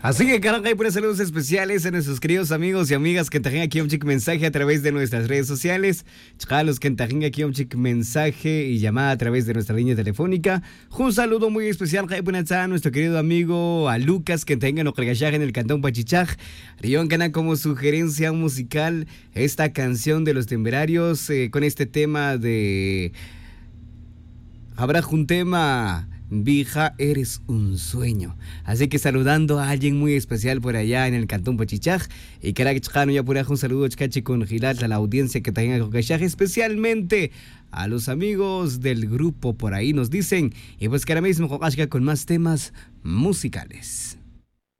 Así que caramba, hay puras saludos especiales a nuestros queridos amigos y amigas que te aquí un chic mensaje a través de nuestras redes sociales. Chcalos que te aquí un chic mensaje y llamada a través de nuestra línea telefónica. Un saludo muy especial a nuestro querido amigo a Lucas que tenga no en el cantón Pachichaj. Rion Cana como sugerencia musical esta canción de Los Temerarios con este tema de habrá un tema Vija, eres un sueño. Así que saludando a alguien muy especial por allá en el cantón Pachichaj. Y que ya por un saludo chachi con Gilat a la audiencia que tenga con Cachaj, especialmente a los amigos del grupo por ahí nos dicen. Y pues que ahora mismo con más temas musicales.